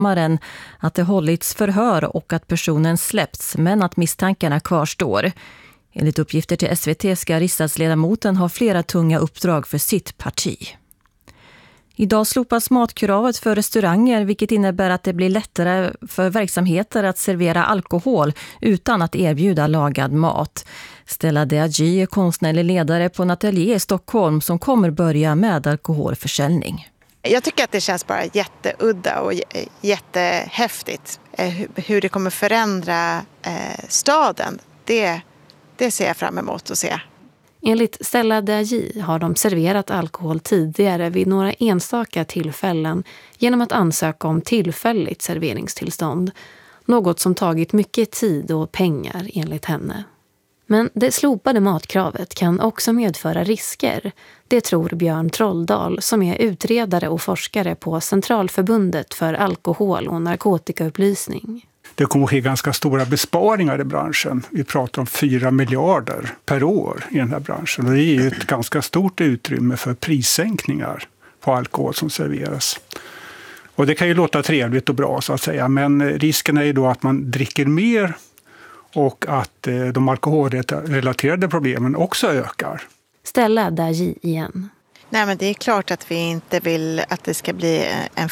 att det hållits förhör och att personen släppts, men att misstankarna kvarstår. Enligt uppgifter till SVT ska riksdagsledamoten ha flera tunga uppdrag för sitt parti. Idag slopas matkravet för restauranger, vilket innebär att det blir lättare för verksamheter att servera alkohol utan att erbjuda lagad mat. Stella Deagi är konstnärlig ledare på en ateljé i Stockholm som kommer börja med alkoholförsäljning. Jag tycker att det känns bara jätteudda och jättehäftigt. Hur det kommer förändra staden, det ser jag fram emot att se. Enligt Stella Deagi har de serverat alkohol tidigare vid några enstaka tillfällen genom att ansöka om tillfälligt serveringstillstånd. Något som tagit mycket tid och pengar enligt henne. Men det slopade matkravet kan också medföra risker. Det tror Björn Trolldal som är utredare och forskare på Centralförbundet för alkohol- och narkotikaupplysning. Det kommer att ske ganska stora besparingar i branschen. Vi pratar om 4 miljarder per år i den här branschen. Och det är ju ett ganska stort utrymme för prissänkningar på alkohol som serveras. Och det kan ju låta trevligt och bra så att säga. Men risken är ju då att man dricker mer och att de alkoholrelaterade problemen också ökar. Stella Deagi igen. Nej, men det är klart att vi inte vill att det ska bli en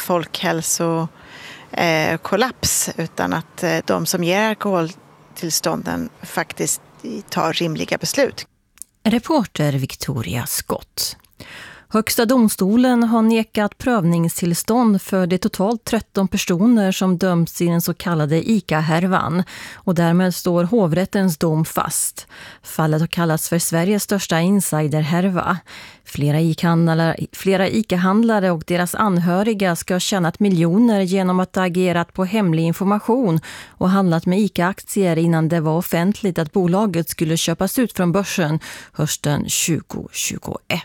folkhälsokollaps utan att de som ger alkoholtillstånden faktiskt tar rimliga beslut. Reporter Victoria Skott. Högsta domstolen har nekat prövningstillstånd för de totalt 13 personer som dömts i den så kallade ICA-härvan och därmed står hovrättens dom fast. Fallet har kallats för Sveriges största insiderhärva. Flera ICA-handlare och deras anhöriga ska ha tjänat miljoner genom att ha agerat på hemlig information och handlat med ICA-aktier innan det var offentligt att bolaget skulle köpas ut från börsen hösten 2021.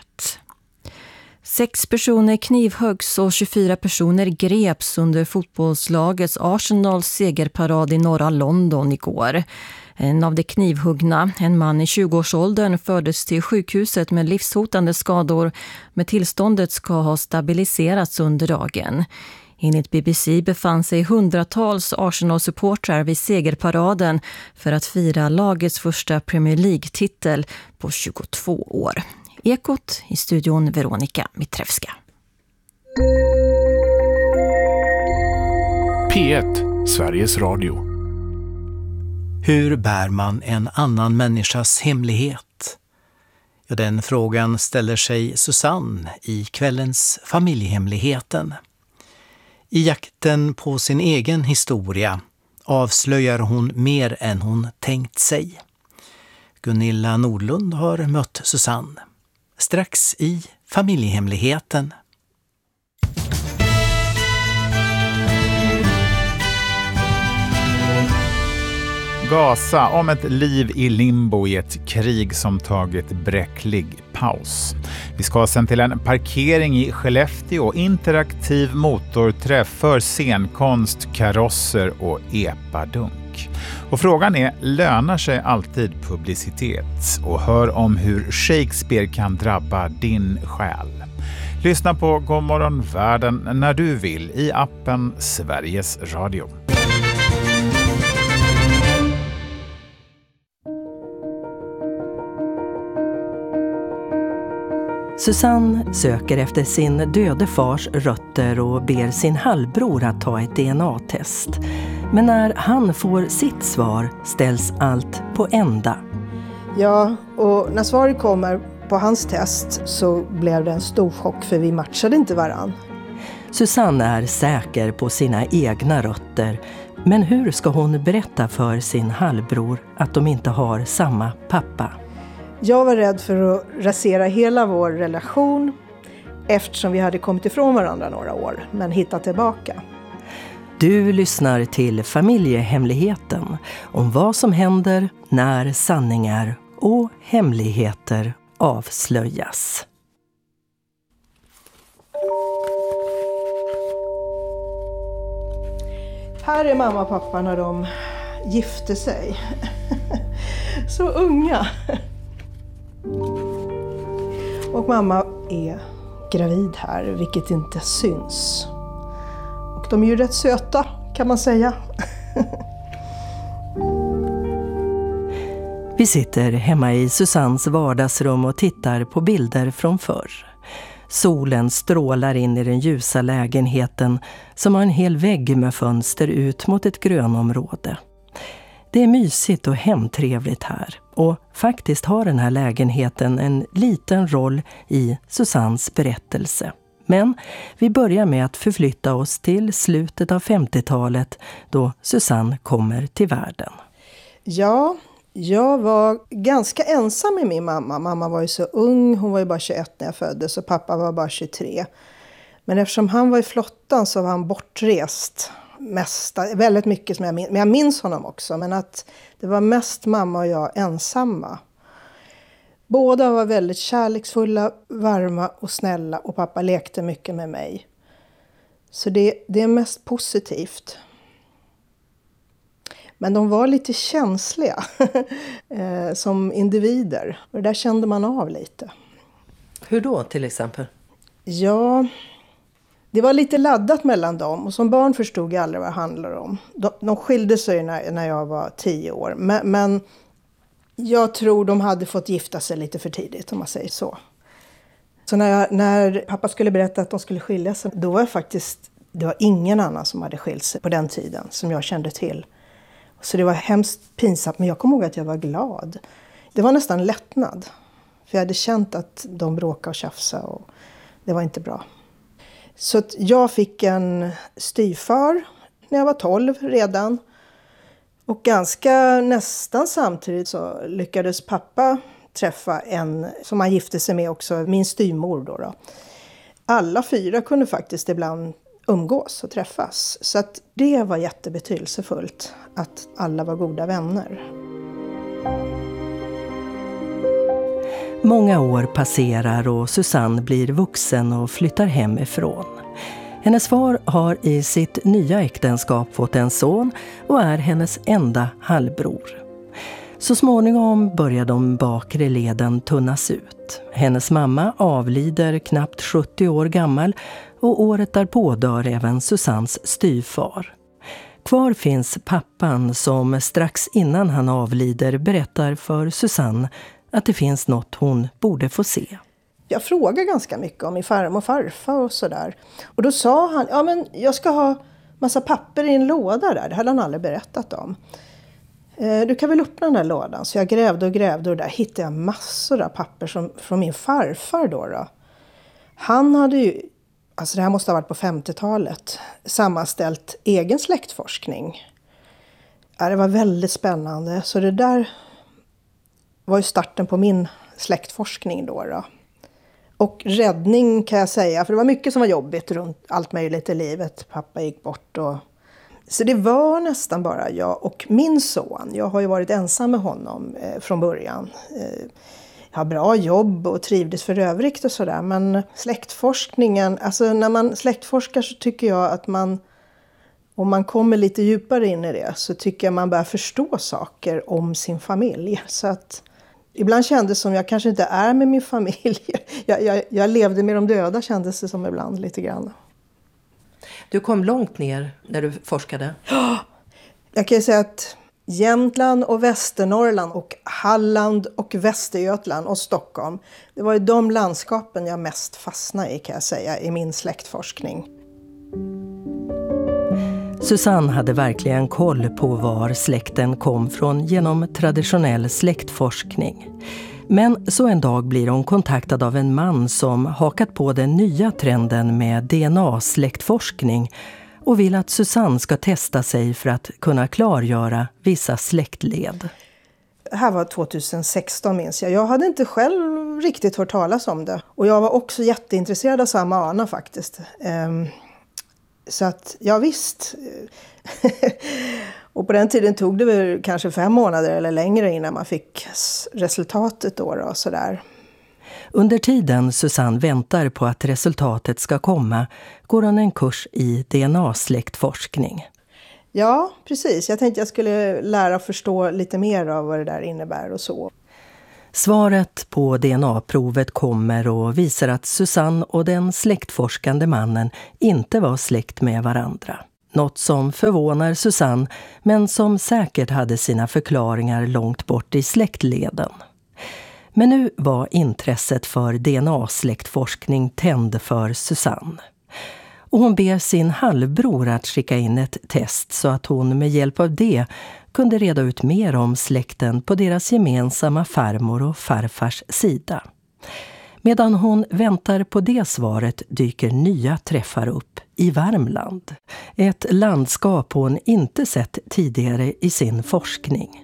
6 personer knivhöggs och 24 personer greps under fotbollslagets Arsenals segerparad i norra London igår. En av de knivhuggna, en man i 20-årsåldern, fördes till sjukhuset med livshotande skador, men tillståndet ska ha stabiliserats under dagen. Enligt BBC befann sig hundratals Arsenal-supportrar vid segerparaden för att fira lagets första Premier League-titel på 22 år. Ekot i studion Veronica Mitrevska. P1, Sveriges Radio. Hur bär man en annan människas hemlighet? Ja, den frågan ställer sig Susanne i kvällens Familjehemligheten. I jakten på sin egen historia avslöjar hon mer än hon tänkt sig. Gunilla Nordlund har mött Susanne. Strax i Familjehemligheten. Gaza om ett liv i limbo i ett krig som tagit bräcklig paus. Vi ska sen till en parkering i Skellefteå, interaktiv motorträff för scenkonst, karosser och epadunk. Och frågan är, lönar sig alltid publicitet? Och hör om hur Shakespeare kan drabba din själ. Lyssna på Godmorgon Världen när du vill i appen Sveriges Radio. Susanne söker efter sin döde fars rötter och ber sin halvbror att ta ett DNA-test. Men när han får sitt svar ställs allt på ända. Ja, och när svaret kommer på hans test så blev det en stor chock för vi matchade inte varann. Susanne är säker på sina egna rötter. Men hur ska hon berätta för sin halvbror att de inte har samma pappa? Jag var rädd för att rasera hela vår relation eftersom vi hade kommit ifrån varandra några år men hittat tillbaka. Du lyssnar till Familjehemligheten om vad som händer när sanningar och hemligheter avslöjas. Här är mamma och pappa när de gifte sig. Så unga. Och mamma är gravid här, vilket inte syns. Och Och de är ju rätt söta, kan man säga. Vi sitter hemma i Susannes vardagsrum och tittar på bilder från förr. Solen strålar in i den ljusa lägenheten som har en hel vägg med fönster ut mot ett grönområde. Det är mysigt och hemtrevligt här, och faktiskt har den här lägenheten en liten roll i Susannes berättelse. Men vi börjar med att förflytta oss till slutet av 50-talet då Susanne kommer till världen. Ja, jag var ganska ensam med min mamma. Mamma var ju så ung, hon var ju bara 21 när jag föddes och pappa var bara 23. Men eftersom han var i flottan så var han bortrest. Väldigt mycket som jag minns, men jag minns honom också. Men att det var mest mamma och jag ensamma. Båda var väldigt kärleksfulla, varma och snälla och pappa lekte mycket med mig. Så det är mest positivt. Men de var lite känsliga som individer. Och det där kände man av lite. Hur då till exempel? Ja, det var lite laddat mellan dem. Och som barn förstod jag aldrig vad det handlade om. De skilde sig när jag var 10 år. Men jag tror de hade fått gifta sig lite för tidigt, om man säger så. Så när pappa skulle berätta att de skulle skilja sig, då var det var ingen annan som hade skilt sig på den tiden som jag kände till. Så det var hemskt pinsamt, men jag kommer ihåg att jag var glad. Det var nästan lättnad. För jag hade känt att de bråkade och tjafsade och det var inte bra. Så att jag fick en styvfar när jag var 12 redan. Och nästan samtidigt så lyckades pappa träffa en som han gifte sig med också, min styvmor då. Alla 4 kunde faktiskt ibland umgås och träffas. Så att det var jättebetydelsefullt att alla var goda vänner. Många år passerar och Susanne blir vuxen och flyttar hemifrån. Hennes far har i sitt nya äktenskap fått en son och är hennes enda halvbror. Så småningom börjar de bakre leden tunnas ut. Hennes mamma avlider knappt 70 år gammal och året därpå dör även Susannes styvfar. Kvar finns pappan som strax innan han avlider berättar för Susanne att det finns något hon borde få se. Jag frågar ganska mycket om min farmor och farfar och sådär. Och då sa han, ja men jag ska ha massa papper i en låda där. Det hade han aldrig berättat om. Du kan väl öppna den där lådan. Så jag grävde och där hittade jag massor av papper från min farfar då. Han hade ju, alltså det här måste ha varit på 50-talet, sammanställt egen släktforskning. Ja, det var väldigt spännande. Så det där var ju starten på min släktforskning då. Och räddning kan jag säga, för det var mycket som var jobbigt runt allt möjligt i livet. Pappa gick bort så det var nästan bara jag och min son. Jag har ju varit ensam med honom från början. Jag har bra jobb och trivdes för övrigt och sådär. Men släktforskningen, alltså när man släktforskar så tycker jag att om man kommer lite djupare in i det så tycker jag man börjar förstå saker om sin familj. Så att ibland kändes det som jag kanske inte är med min familj. Jag levde med de döda kändes det som ibland lite grann. Du kom långt ner när du forskade. Jag kan säga att Jämtland och Västernorrland och Halland och Västergötland och Stockholm. Det var ju de landskapen jag mest fastnade i kan jag säga i min släktforskning. Susanne hade verkligen koll på var släkten kom från genom traditionell släktforskning. Men så en dag blir hon kontaktad av en man som hakat på den nya trenden med DNA-släktforskning och vill att Susanne ska testa sig för att kunna klargöra vissa släktled. Det här var 2016 minns jag. Jag hade inte själv riktigt hört talas om det. Och jag var också jätteintresserad av samma Anna faktiskt. Så att, ja visst. Och på den tiden tog det väl kanske 5 månader eller längre innan man fick resultatet då och sådär. Under tiden Susanne väntar på att resultatet ska komma går hon en kurs i DNA-släktforskning. Ja, precis. Jag tänkte jag skulle lära förstå lite mer av vad det där innebär och så. Svaret på DNA-provet kommer och visar att Susanne och den släktforskande mannen inte var släkt med varandra. Något som förvånar Susanne, men som säkert hade sina förklaringar långt bort i släktleden. Men nu var intresset för DNA-släktforskning tänd för Susanne. Och hon ber sin halvbror att skicka in ett test så att hon med hjälp av det kunde reda ut mer om släkten på deras gemensamma farmor och farfars sida. Medan hon väntar på det svaret dyker nya träffar upp i Värmland. Ett landskap hon inte sett tidigare i sin forskning.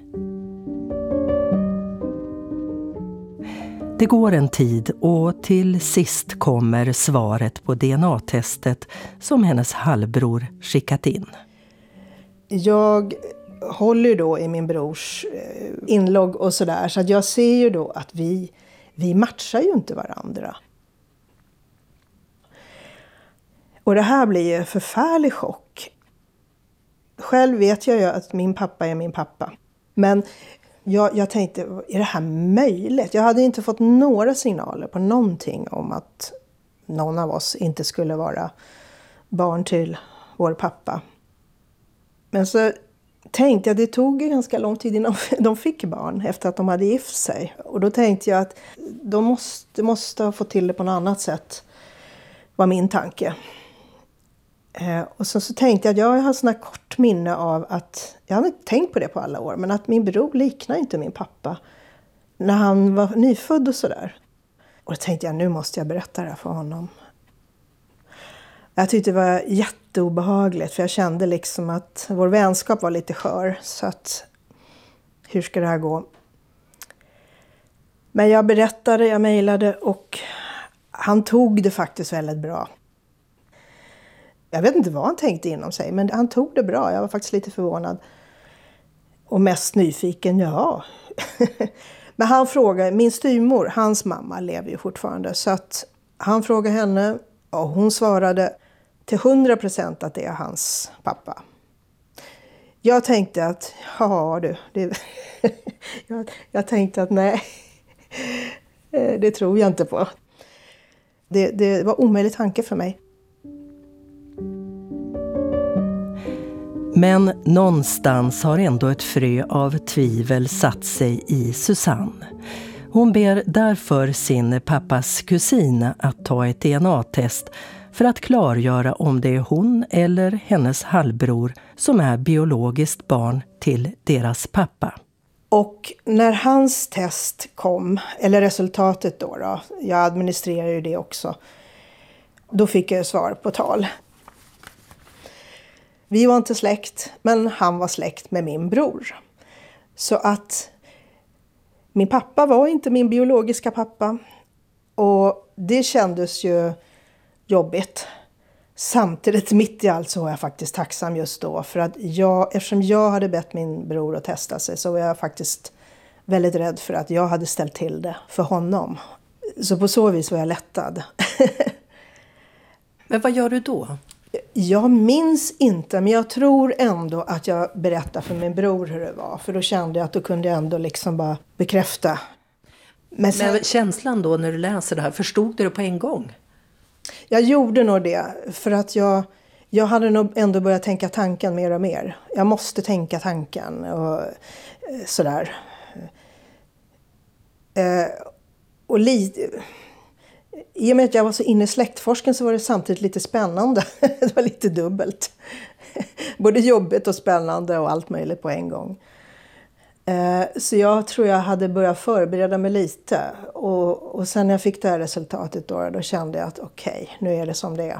Det går en tid och till sist kommer svaret på DNA-testet som hennes halvbror skickat in. Jag håller då i min brors inlogg och sådär, så att jag ser ju då att vi matchar ju inte varandra. Och det här blir ju en förfärlig chock. Själv vet jag ju att min pappa är min pappa. Men jag tänkte, är det här möjligt? Jag hade inte fått några signaler på någonting om att någon av oss inte skulle vara barn till vår pappa. Men så tänkte jag, det tog ganska lång tid innan de fick barn efter att de hade gift sig. Och då tänkte jag att de måste ha fått till det på något annat sätt, var min tanke. Och så tänkte jag att jag har sådana kort minne av att, jag hade inte tänkt på det på alla år, men att min bror liknar inte min pappa när han var nyfödd och sådär. Och då tänkte jag, nu måste jag berätta det här för honom. Jag tyckte det var jätteobehagligt, för jag kände liksom att vår vänskap var lite skör. Så att, hur ska det här gå? Men jag berättade, jag mejlade och han tog det faktiskt väldigt bra. Jag vet inte vad han tänkte inom sig, men han tog det bra. Jag var faktiskt lite förvånad. Och mest nyfiken, ja. Men han frågade, min styvmor, hans mamma lever ju fortfarande. Så att han frågade henne och hon svarade till 100% att det är hans pappa. Jag tänkte att, jag tänkte att nej, det tror jag inte på. Det var omöjlig tanke för mig. Men någonstans har ändå ett frö av tvivel satt sig i Susanne. Hon ber därför sin pappas kusin att ta ett DNA-test för att klargöra om det är hon eller hennes halvbror som är biologiskt barn till deras pappa. Och när hans test kom, eller resultatet då, jag administrerar ju det också, då fick jag svar på tal. Vi var inte släkt, men han var släkt med min bror. Så att min pappa var inte min biologiska pappa. Och det kändes ju jobbigt. Samtidigt mitt i allt så var jag faktiskt tacksam just då. För att eftersom jag hade bett min bror att testa sig, så var jag faktiskt väldigt rädd för att jag hade ställt till det för honom. Så på så vis var jag lättad. Men vad gör du då? Jag minns inte, men jag tror ändå att jag berättade för min bror hur det var. För då kände jag att då kunde jag ändå liksom bara bekräfta. Men känslan då när du läser det här, förstod du det på en gång? Jag gjorde nog det, för att jag hade nog ändå börjat tänka tanken mer och mer. Jag måste tänka tanken och sådär. Och i och med att jag var så inne i släktforsken så var det samtidigt lite spännande. Det var lite dubbelt. Både jobbigt och spännande och allt möjligt på en gång. Så jag tror jag hade börjat förbereda mig lite. Och sen när jag fick det här resultatet då kände jag att okej, nu är det som det är.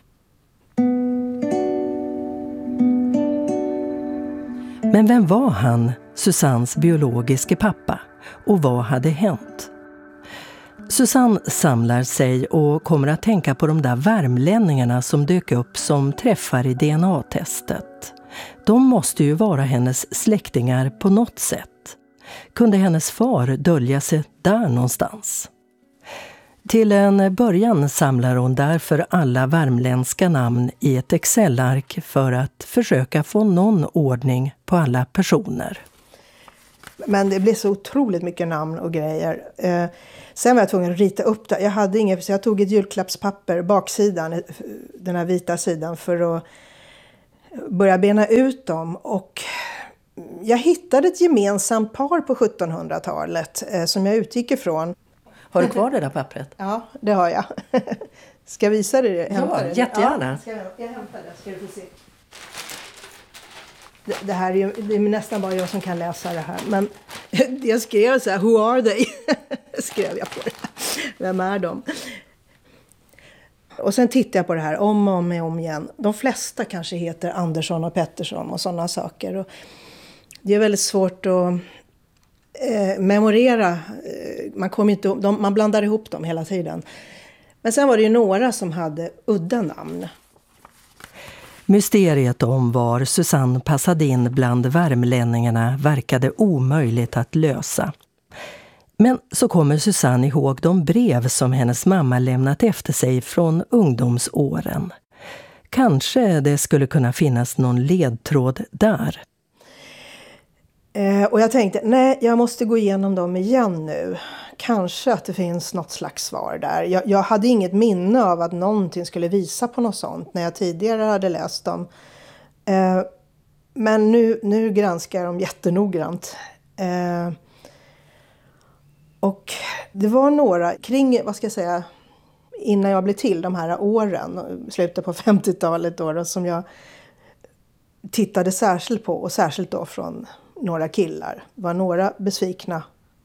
Men vem var han, Susannes biologiske pappa? Och vad hade hänt? Susanne samlar sig och kommer att tänka på de där värmlänningarna som dök upp som träffar i DNA-testet. De måste ju vara hennes släktingar på något sätt. Kunde hennes far dölja sig där någonstans? Till en början samlar hon därför alla värmländska namn i ett Excel-ark för att försöka få någon ordning på alla personer. Men det blev så otroligt mycket namn och grejer. Sen var jag tvungen att rita upp det. Jag hade inget, så jag tog ett julklappspapper, baksidan, den här vita sidan, för att börja bena ut dem. Och jag hittade ett gemensamt par på 1700-talet som jag utgick ifrån. Har du kvar det där pappret? Ja, det har jag. Ska jag visa det? Ja, jättegärna. Ja, jag hämtar det, ska du få se. Det här det är nästan bara jag som kan läsa det här. Men jag skrev så här, who are they? Skrev jag på det. Vem är de? Och sen tittade jag på det här om och om igen. De flesta kanske heter Andersson och Pettersson och sådana saker. Och det är väldigt svårt att memorera. Man blandar ihop dem hela tiden. Men sen var det ju några som hade udda namn. Mysteriet om var Susanne passade in bland värmlänningarna verkade omöjligt att lösa. Men så kommer Susanne ihåg de brev som hennes mamma lämnat efter sig från ungdomsåren. Kanske det skulle kunna finnas någon ledtråd där. Och jag tänkte, nej, jag måste gå igenom dem igen nu. Kanske att det finns något slags svar där. Jag hade inget minne av att någonting skulle visa på något sånt när jag tidigare hade läst dem. Men nu granskar jag dem jättenoggrant. Och det var några kring, vad ska jag säga, innan jag blev till de här åren, slutet på 50-talet då, som jag tittade särskilt på, och särskilt då från några killar. Det var några besvikna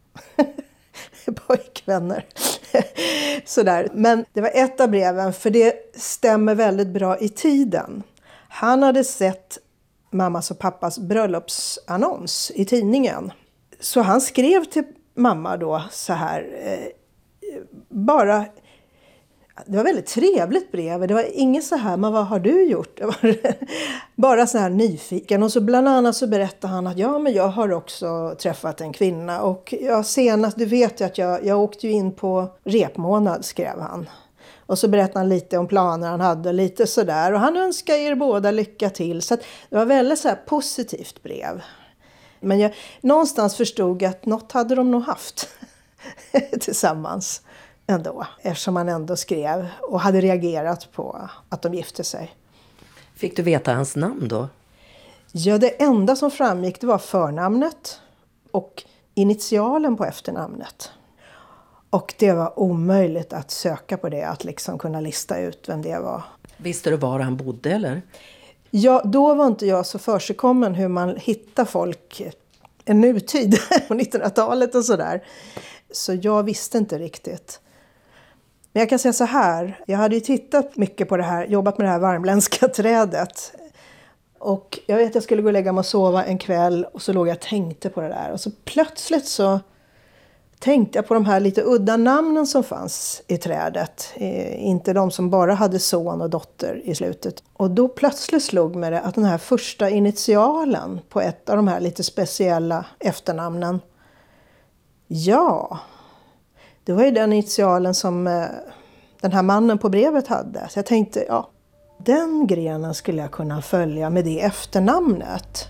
pojkvänner. Sådär. Men det var ett av breven, för det stämmer väldigt bra i tiden. Han hade sett mammas och pappas bröllopsannons i tidningen. Så han skrev till mamma då så här, bara, det var väldigt trevligt brev. Det var inget så här, men vad har du gjort? Bara så här nyfiken. Och så bland annat så berättade han att ja, men jag har också träffat en kvinna. Och senast, du vet ju att jag åkte ju in på repmånad, skrev han. Och så berättade han lite om planer han hade, lite sådär. Och han önskar er båda lycka till. Så att det var väldigt så här positivt brev. Men jag någonstans förstod att något hade de nog haft tillsammans ändå. Eftersom han ändå skrev och hade reagerat på att de gifte sig. Fick du veta hans namn då? Ja, det enda som framgick det var förnamnet och initialen på efternamnet. Och det var omöjligt att söka på det, att liksom kunna lista ut vem det var. Visste du var han bodde eller? Ja, då var inte jag så försigkommen hur man hittar folk en nutid på 1900-talet och sådär. Så jag visste inte riktigt. Men jag kan säga så här, jag hade ju tittat mycket på det här, jobbat med det här värmländska trädet. Och jag vet att jag skulle gå och lägga mig och sova en kväll och så låg jag och tänkte på det där. Och så plötsligt så tänkte jag på de här lite udda namnen som fanns i trädet. Inte de som bara hade son och dotter i slutet. Och då plötsligt slog mig det att den här första initialen på ett av de här lite speciella efternamnen. Ja, det var ju den initialen som den här mannen på brevet hade. Så jag tänkte, ja, den grenen skulle jag kunna följa med det efternamnet.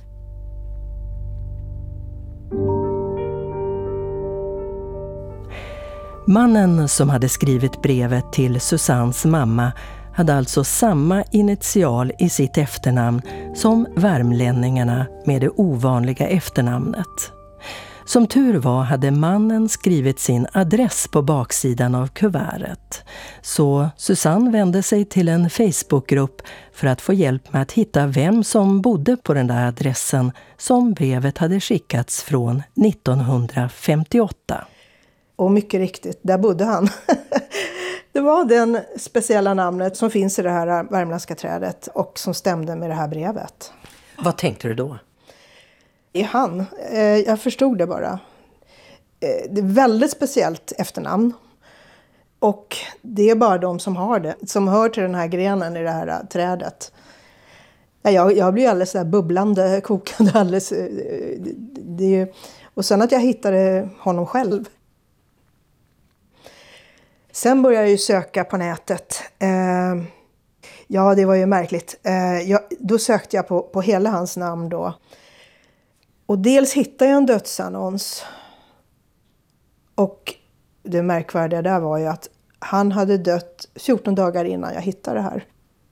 Mannen som hade skrivit brevet till Susannes mamma hade alltså samma initial i sitt efternamn som värmlänningarna med det ovanliga efternamnet. Som tur var hade mannen skrivit sin adress på baksidan av kuvertet. Så Susanne vände sig till en Facebookgrupp för att få hjälp med att hitta vem som bodde på den där adressen som brevet hade skickats från 1958. Och mycket riktigt, där bodde han. Det var den speciella namnet som finns i det här värmländska trädet och som stämde med det här brevet. Vad tänkte du då? Han. Jag förstod det bara. Det är väldigt speciellt efternamn. Och det är bara de som har det. Som hör till den här grenen i det här trädet. Jag blir alldeles så här bubblande, kokande alldeles. Och sen att jag hittade honom själv. Sen började jag ju söka på nätet. Ja, det var ju märkligt. Då sökte jag på hela hans namn då. Och dels hittade jag en dödsannons. Och det märkvärdiga där var ju att han hade dött 14 dagar innan jag hittade det här.